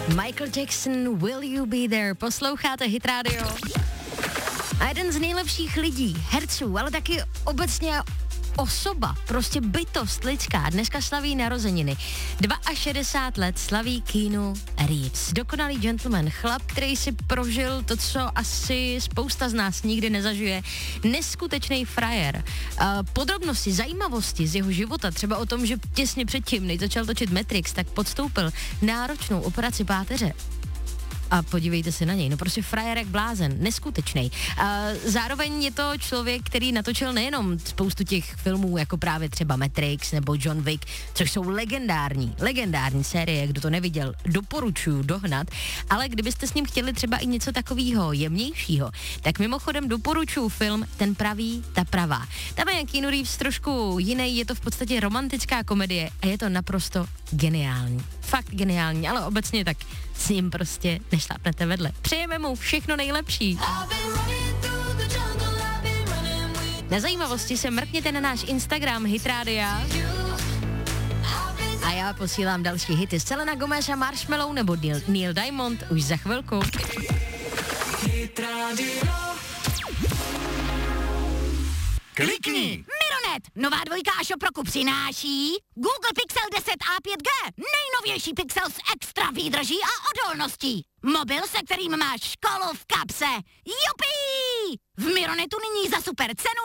Michael Jackson, Will You Be There? Posloucháte Hit Radio. A jeden z nejlepších lidí, herců, ale taky obecně osoba, prostě bytost lidská, dneska slaví narozeniny. 62 let slaví Keanu Reeves. Dokonalý gentleman, chlap, který si prožil to, co asi spousta z nás nikdy nezažije. Neskutečný frajer. Podrobnosti, zajímavosti z jeho života, třeba o tom, že těsně předtím, než začal točit Matrix, tak podstoupil náročnou operaci páteře. A podívejte se na něj, no prostě frajer jak blázen, neskutečnej. Zároveň je to člověk, který natočil nejenom spoustu těch filmů, jako právě třeba Matrix nebo John Wick, což jsou legendární série, kdo to neviděl, doporučuju dohnat, ale kdybyste s ním chtěli třeba i něco takového jemnějšího, tak mimochodem doporučuju film Ten pravý, ta pravá. Tam je Keanu Reeves trošku jiný, je to v podstatě romantická komedie a je to naprosto geniální. Fakt geniální, ale obecně tak s ním prostě nešlápnete vedle. Přejeme mu všechno nejlepší. Na zajímavosti se mrkněte na náš Instagram Hit Radia a já posílám další hity. Selena Gomez a Marshmello nebo Neil Diamond už za chvilku. Hit Radio. Klikni! Mironet, nová dvojka a Šoproku přináší Google Pixel 10 a 5G, nejnovější Pixel s extra výdrží a odolností. Mobil, se kterým máš školu v kapse. Jupí! V Mironetu nyní za super cenu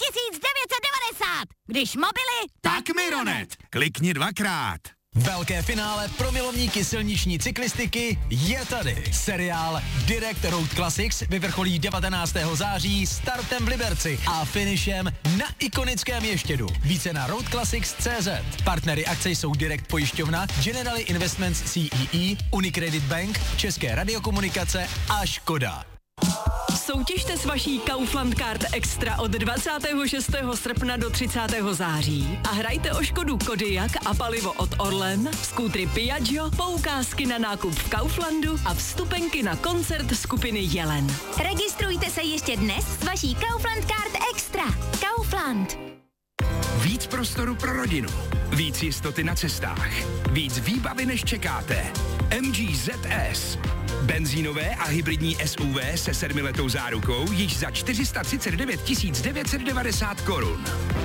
9990. Když mobily, Tak Mironet! Klikni dvakrát. Velké finále pro milovníky silniční cyklistiky je tady. Seriál Direct Road Classics vyvrcholí 19. září startem v Liberci a finišem na ikonickém Ještědu. Více na roadclassics.cz. Partnery akce jsou Direct pojišťovna, Generali Investments CEE, Unicredit Bank, České radiokomunikace a Škoda. Soutěžte s vaší Kaufland Card Extra od 26. srpna do 30. září a hrajte o Škodu Kodiaq a palivo od Orlen, skútry Piaggio, poukázky na nákup v Kauflandu a vstupenky na koncert skupiny Jelen. registrujte se ještě dnes s vaší Kaufland Card Extra. Kaufland. Víc prostoru pro rodinu. Víc jistoty na cestách. Víc výbavy, než čekáte. MG ZS. Benzínové a hybridní SUV se 7letou zárukou již za 439 990 korun.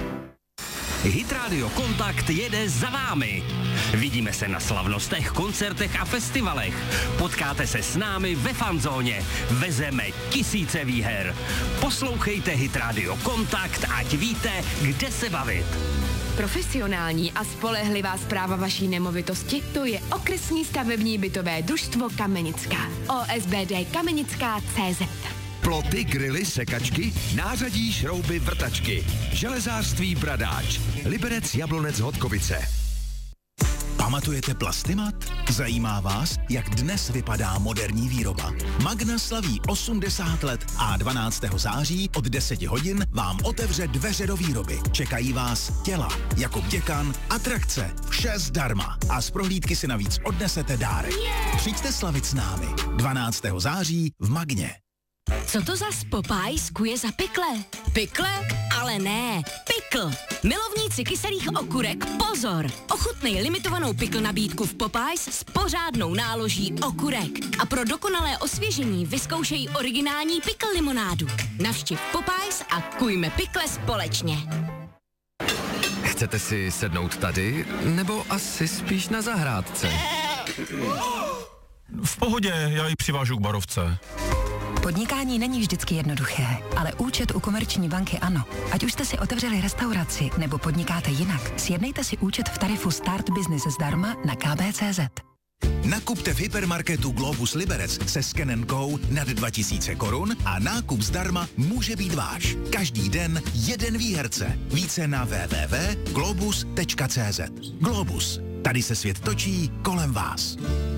Hit Radio Kontakt jede za vámi. Vidíme se na slavnostech, koncertech a festivalech. Potkáte se s námi ve fanzóně. Vezeme tisíce výher. Poslouchejte Hit Radio Kontakt, ať víte, kde se bavit. Profesionální a spolehlivá správa vaší nemovitosti, to je Okresní stavební bytové družstvo Kamenická. OSBD Kamenická.cz. Ploty, grily, sekačky, nářadí, šrouby, vrtačky. Železářství Bradáč. Liberec, Jablonec, Hodkovice. Pamatujete Plastimat? Zajímá vás, jak dnes vypadá moderní výroba? Magna slaví 80 let a 12. září od 10 hodin vám otevře dveře do výroby. Čekají vás těla, Jakub Děkan, atrakce, vše zdarma a z prohlídky si navíc odnesete dárek. Přijďte slavit s námi 12. září v Magně. Co to za Popeyes kuje za pikle? Pikle? Ale ne, pikl. Milovníci kyselých okurek, pozor! Ochutnej limitovanou pikl nabídku v Popeyes s pořádnou náloží okurek. A pro dokonalé osvěžení vyzkoušej originální pikl limonádu. Navštiv Popeyes a kujme pikle společně. Chcete si sednout tady, nebo asi spíš na zahrádce? V pohodě, já ji přivážu k barovce. Podnikání není vždycky jednoduché, ale účet u Komerční banky ano. Ať už jste si otevřeli restauraci nebo podnikáte jinak, sjednejte si účet v tarifu Start Business zdarma na kb.cz. Nakupte v hypermarketu Globus Liberec se Scan & Go nad 2000 korun a nákup zdarma může být váš. Každý den jeden výherce. Více na www.globus.cz. Globus. Tady se svět točí kolem vás.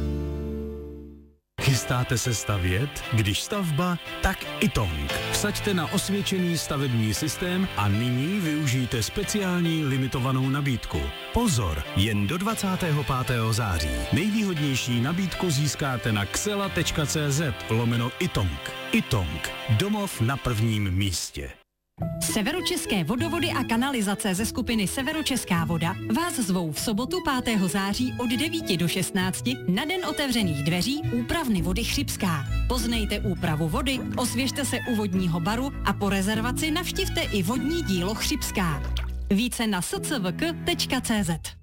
Chystáte se stavět? Když stavba, tak Itong. Vsaďte na osvědčený stavební systém a nyní využijte speciální limitovanou nabídku. Pozor, jen do 25. září. Nejvýhodnější nabídku získáte na xela.cz/Itong. Itong. Domov na prvním místě. Severočeské vodovody a kanalizace ze skupiny Severočeská voda vás zvou v sobotu 5. září od 9 do 16 na den otevřených dveří úpravny vody Chřibská. Poznejte úpravu vody, osvěžte se u vodního baru a po rezervaci navštivte i vodní dílo Chřibská. Více na scvk.cz.